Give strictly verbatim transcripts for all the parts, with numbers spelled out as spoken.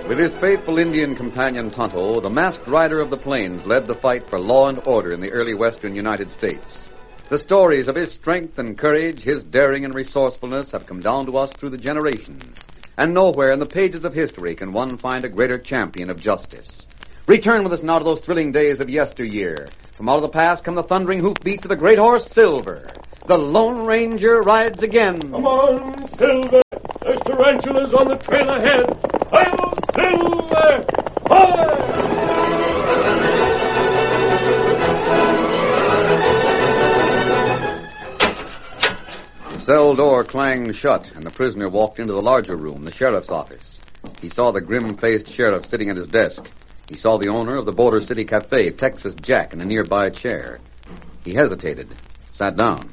With his faithful Indian companion Tonto, the masked rider of the plains led the fight for law and order in the early western United States. The stories of his strength and courage, his daring and resourcefulness have come down to us through the generations. And nowhere in the pages of history can one find a greater champion of justice. Return with us now to those thrilling days of yesteryear. From out of the past come the thundering hoofbeats of the great horse Silver. The Lone Ranger rides again. Come on, Silver. There's tarantulas on the trail ahead. Hi-yo, Silver! Hi! The cell door clanged shut, and the prisoner walked into the larger room, the sheriff's office. He saw the grim-faced sheriff sitting at his desk. He saw the owner of the Border City Cafe, Texas Jack, in a nearby chair. He hesitated, sat down.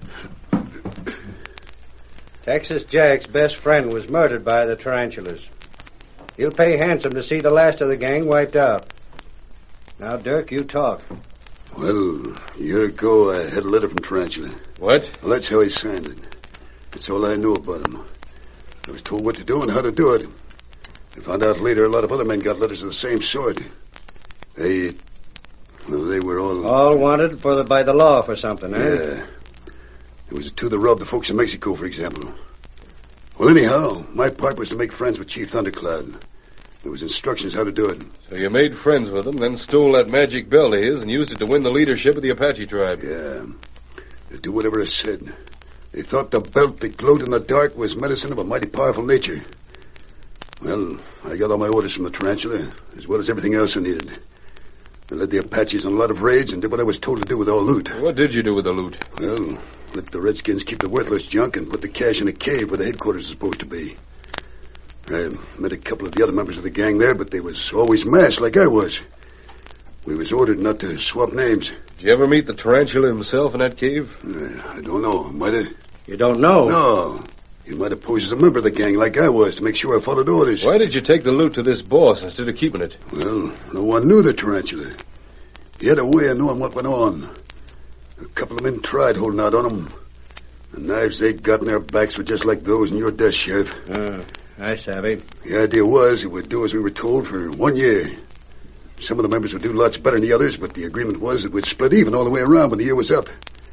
Texas Jack's best friend was murdered by the tarantulas. He'll pay handsome to see the last of the gang wiped out. Now, Dirk, you talk. Well, a year ago, I had a letter from Tarantula. What? Well, that's how he signed it. That's all I knew about him. I was told what to do and how to do it. I found out later a lot of other men got letters of the same sort. They... Well, they were all... All wanted for the, by the law for something, eh? Yeah. It was a two that robbed the folks in Mexico, for example. Well, anyhow, my part was to make friends with Chief Thundercloud. There was instructions how to do it. So you made friends with him, then stole that magic bell of his and used it to win the leadership of the Apache tribe. Yeah. They'd do whatever I said. They thought the belt that glowed in the dark was medicine of a mighty powerful nature. Well, I got all my orders from the Tarantula, as well as everything else I needed. I led the Apaches on a lot of raids and did what I was told to do with all loot. What did you do with the loot? Well, let the Redskins keep the worthless junk and put the cash in a cave where the headquarters is supposed to be. I met a couple of the other members of the gang there, but they was always masked like I was. We was ordered not to swap names. Did you ever meet the Tarantula himself in that cave? Uh, I don't know. Might have... You don't know? No. He might have posed as a member of the gang like I was to make sure I followed orders. Why did you take the loot to this boss instead of keeping it? Well, no one knew the Tarantula. He had a way of knowing what went on. A couple of men tried holding out on him. The knives they got in their backs were just like those in your desk, Sheriff. Uh, I savvy. The idea was it would do as we were told for one year. Some of the members would do lots better than the others, but the agreement was it would split even all the way around when the year was up.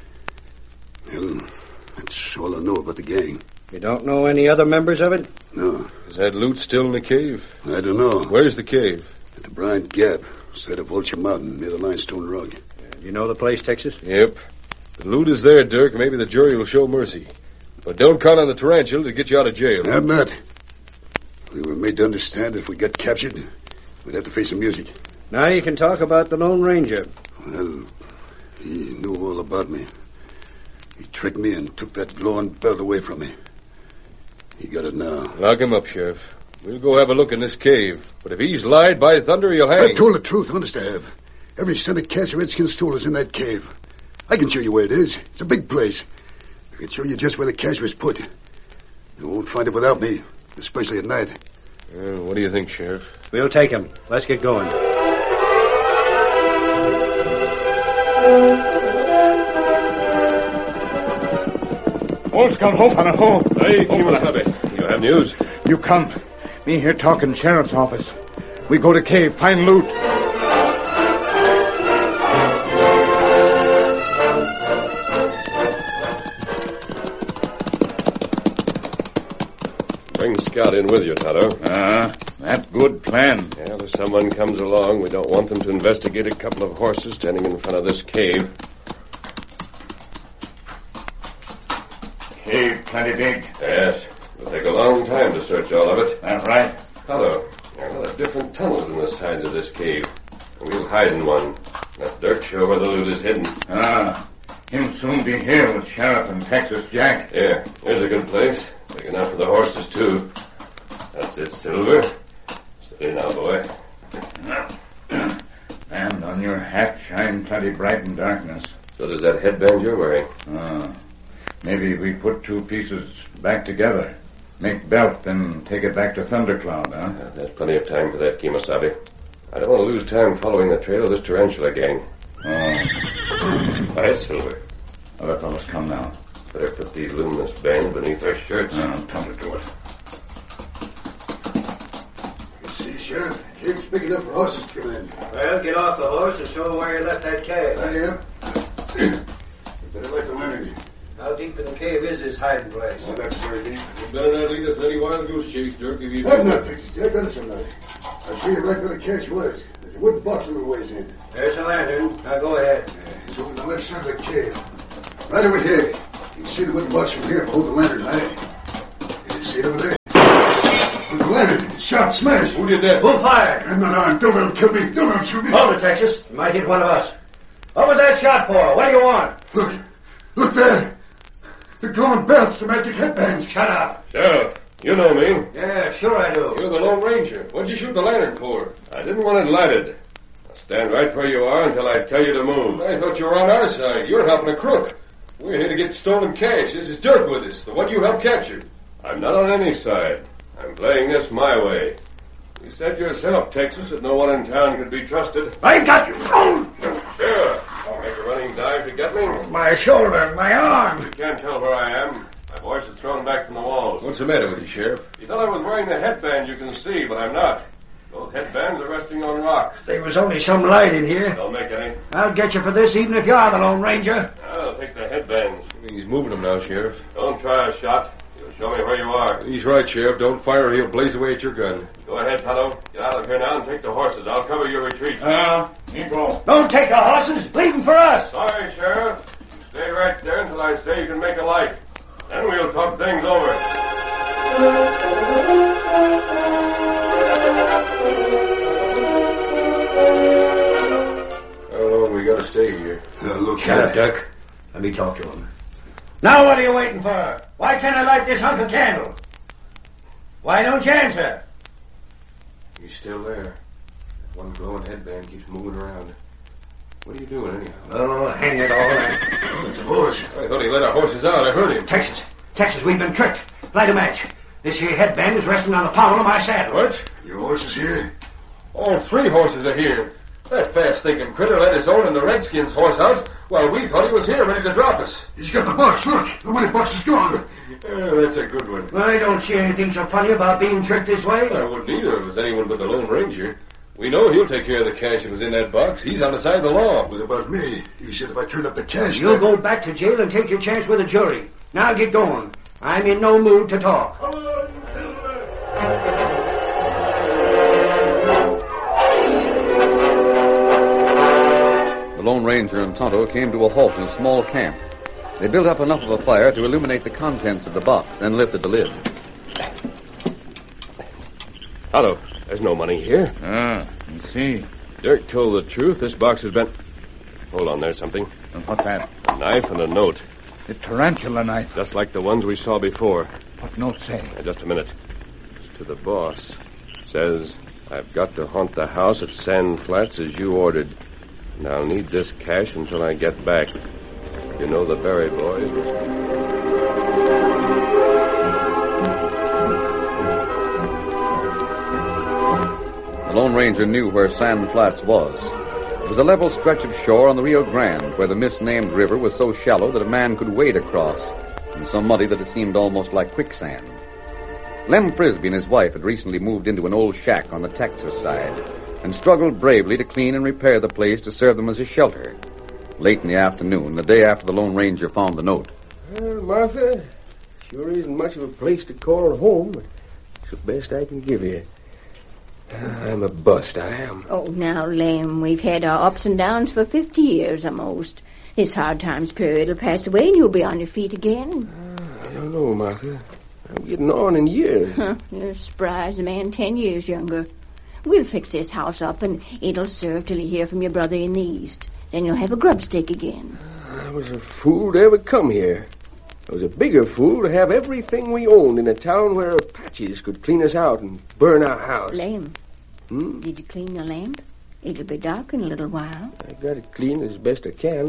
Well, that's all I know about the gang. You don't know any other members of it? No. Is that loot still in the cave? I don't know. Where's the cave? At the Bryant Gap, side of Vulture Mountain, near the Limestone Rug. Uh, you know the place, Texas? Yep. The loot is there, Dirk. Maybe the jury will show mercy. But don't count on the Tarantula to get you out of jail. I'm not. We were made to understand that if we got captured, we'd have to face some music. Now you can talk about the Lone Ranger. Well, he knew all about me. He tricked me and took that glowing belt away from me. He got it now. Lock him up, Sheriff. We'll go have a look in this cave. But if he's lied, by thunder, he'll hang. I told the truth, honest I have. Every cent of cash the Redskins stole is in that cave. I can show you where it is. It's a big place. I can show you just where the cash was put. You won't find it without me, especially at night. Uh, what do you think, Sheriff? We'll take him. Let's get going. Oscar, hope on a hole. Hey, Kimasabe. You have news? You come. Me here talking sheriff's office. We go to cave, find loot. Bring Scout in with you, Tonto. Ah, uh, that good plan. Yeah, if someone comes along, we don't want them to investigate a couple of horses standing in front of this cave. Cave plenty big. Yes. It'll take a long time to search all of it. That's right. Tonto, there are a lot of different tunnels in the sides of this cave. We'll hide in one. Let Dirk show where the loot is hidden. Ah, him soon be here with Sheriff and Texas Jack. Here, here's a good place. Big enough for the horses, too. That's it, Silver. Steady now, boy. And on your hat shine plenty bright in darkness. So does that headband you're wearing. Ah, maybe we put two pieces back together. Make belt, then take it back to Thundercloud, huh? Yeah, there's plenty of time for that, Kimasabe. I don't want to lose time following the trail of this tarantula gang. Oh. All right, Silver. Other fellows come now. Better put these luminous bands beneath our shirts. Uh, come to do it. You See, Sheriff, cave's big enough for horses to come in. Well, get off the horse and show where you left that cave. I am. You better let the lantern. How deep in the cave is this hiding place? Well, that's very deep. You better not lead us in any wild goose chase, Dirk, if you... I'm not fixed. I got it some night. I'll show you right where the cache was. There's a wooden box a little ways in. There's a lantern. Now go ahead. It's over the left side of the cave. Right over here. You can see the wooden box from here. Hold the lantern high. You see it over there? With the lantern. Shot smashed. Who did that? Who fired? I'm not armed. Don't let him kill me. Don't let him shoot me. Hold it, Texas. It might hit one of us. What was that shot for? What do you want? Look. Look there. The glowing belts, the magic headbands. Shut up. Sheriff, you know me. Yeah, sure I do. You're the Lone Ranger. What'd you shoot the lantern for? I didn't want it lighted. Now stand right where you are until I tell you to move. I thought you were on our side. You're helping a crook. We're here to get stolen cash. This is Dirk with us, the one you helped capture. I'm not on any side. I'm playing this my way. You said yourself, Texas, that no one in town could be trusted. I got you. Sure. Don't make a running dive to get me. My shoulder, my arm. You can't tell where I am. My voice is thrown back from the walls. What's the matter with you, Sheriff? You thought I was wearing the headband you can see, but I'm not. Those headbands are resting on rocks. There was only some light in here. Don't make any. I'll get you for this, even if you are the Lone Ranger. I'll take the headbands. He's moving them now, Sheriff. Don't try a shot. You'll show me where you are. He's right, Sheriff. Don't fire or he'll blaze away at your gun. Go ahead, Tonto. Get out of here now and take the horses. I'll cover your retreat. Ah, he go. Don't take the horses. Leave them for us. Sorry, Sheriff. Stay right there until I say you can make a light. Then we'll talk things over. How long we gotta stay here? Now, look. Shut up, Dirk. Let me talk to him. Now what are you waiting for? Why can't I light this hunk of candle? Why don't you answer? He's still there. That one glowing headband keeps moving around. What are you doing, anyhow? Oh, hang it all. It's a horse. I thought he let our horses out. I heard him. Texas. Texas, we've been tricked. Light a match. This here headband is resting on the pommel of my saddle. What? Your horse is here? All three horses are here. That fast-thinking critter let his own and the Redskins' horse out while we thought he was here ready to drop us. He's got the box. Look. The winning box is gone. Oh, that's a good one. I don't see anything so funny about being tricked this way. I wouldn't either if it was anyone but the Lone Ranger. We know he'll take care of the cash that was in that box. He's on the side of the law. What about me? You said if I turned up the cash... You'll go back to jail and take your chance with a jury. Now get going. I'm in no mood to talk. Come on, Silver. The Lone Ranger and Tonto came to a halt in a small camp. They built up enough of a fire to illuminate the contents of the box, then lifted the lid. Tonto, there's no money here. Ah, you see. Dirk told the truth. This box has been... Hold on, there's something. What's that? A knife and a note. The tarantula knife. Just like the ones we saw before. What note say? Now, just a minute. It's to the boss. Says, I've got to haunt the house at Sand Flats as you ordered. And I'll need this cash until I get back. You know the Berry boys. The Lone Ranger knew where Sand Flats was. It was a level stretch of shore on the Rio Grande, where the misnamed river was so shallow that a man could wade across, and so muddy that it seemed almost like quicksand. Lem Frisbee and his wife had recently moved into an old shack on the Texas side, and struggled bravely to clean and repair the place to serve them as a shelter. Late in the afternoon, the day after the Lone Ranger found the note. Well, Martha, sure isn't much of a place to call home, but it's the best I can give you. I'm a bust, I am. Oh, now, Lem, we've had our ups and downs for fifty years almost. This hard times period will pass away and you'll be on your feet again. I don't know, Martha. I'm getting on in years. Huh, you're spry as a man ten years younger. We'll fix this house up and it'll serve till you hear from your brother in the East. Then you'll have a grubstake again. I was a fool to ever come here. I was a bigger fool to have everything we owned in a town where Apaches could clean us out and burn our house. Lem, Hmm? did you clean the lamp? It'll be dark in a little while. I got it clean as best I can.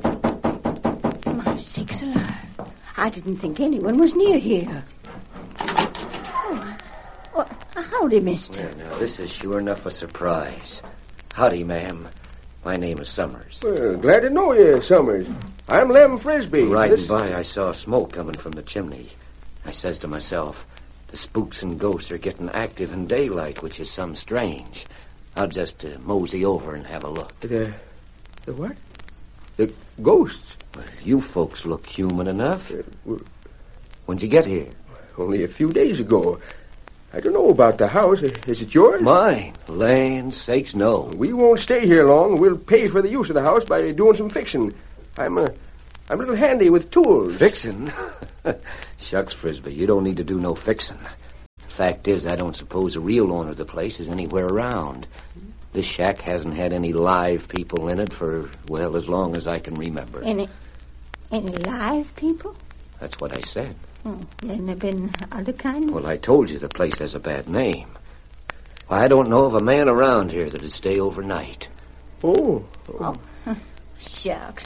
My sakes alive. I didn't think anyone was near here. Oh, well, howdy, mister. Well, now, this is sure enough a surprise. Howdy, ma'am. My name is Summers. Well, glad to know you, Summers. I'm Lem Frisbee. Riding This- by, I saw smoke coming from the chimney. I says to myself, The spooks and ghosts are getting active in daylight, which is some strange. I'll just uh, mosey over and have a look. The, the what? The ghosts? Well, you folks look human enough. Uh, well, When'd you get here? only a few days ago. I don't know about the house. Is it yours? Mine. Land sakes, no. We won't stay here long. We'll pay for the use of the house by doing some fixing. I'm a, I'm a little handy with tools. Fixing? Shucks, Frisbee, you don't need to do no fixing. Fact is, I don't suppose the real owner of the place is anywhere around. This shack hasn't had any live people in it for, well, as long as I can remember. Any, any live people? That's what I said. Oh, then there been other kind of... Well, I told you the place has a bad name. I don't know of a man around here that'd stay overnight. Oh. Oh, shucks.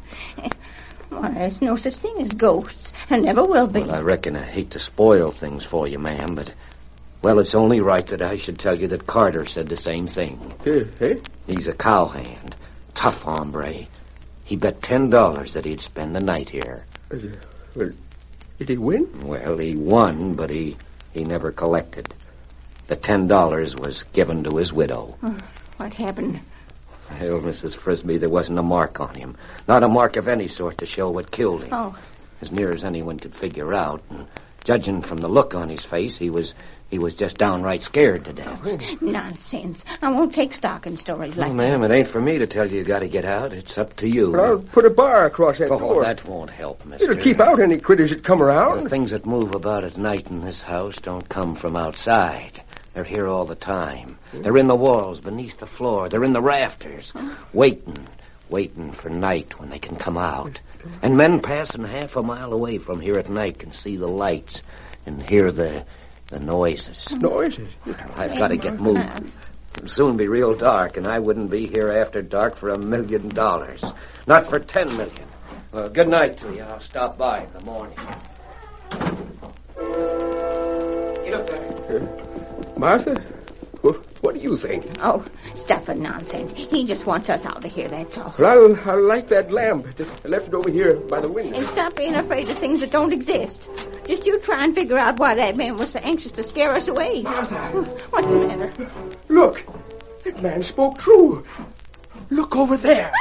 Well, there's no such thing as ghosts, and never will be. Well, I reckon I hate to spoil things for you, ma'am, but, well, it's only right that I should tell you that Carter said the same thing. Eh? eh? He's a cowhand, tough hombre. He bet ten dollars that he'd spend the night here. Uh, well, did he win? Well, he won, but he, he never collected. The ten dollars was given to his widow. Oh, what happened? Hell, Missus Frisbee, there wasn't a mark on him. Not a mark of any sort to show what killed him. Oh. As near as anyone could figure out. And judging from the look on his face, he was he was just downright scared to death. Nonsense. I won't take stock in stories like Well, that. ma'am, it ain't for me to tell you you got to get out. It's up to you. But I'll put a bar across that Oh, door. that won't help, mister. It'll keep out any critters that come around. The things that move about at night in this house don't come from outside. They're here all the time. They're in the walls, beneath the floor. They're in the rafters, waiting, waiting for night when they can come out. And men passing half a mile away from here at night can see the lights and hear the the noises. Noises? I've got to get moving. It'll soon be real dark, and I wouldn't be here after dark for a million dollars. Not for ten million. Well, good night to you. I'll stop by in the morning. Get up there. Uh, Martha? Well, what do you think? Oh, stuff and nonsense. He just wants us out of here, that's all. Well, I'll, I'll light that lamp. I left it over here by the window. And stop being afraid of things that don't exist. Just you try and figure out why that man was so anxious to scare us away. Martha! What's the matter? Look! That man spoke true. Look over there.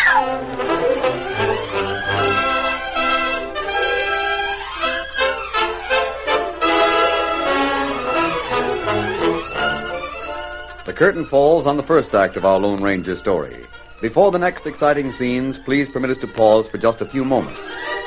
The curtain falls on the first act of our Lone Ranger story. Before the next exciting scenes, please permit us to pause for just a few moments.